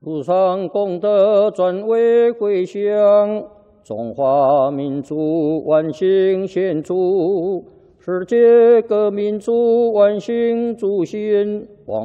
路上功德转为归乡，中华民族万幸献祝，世界各民族万幸祝新，往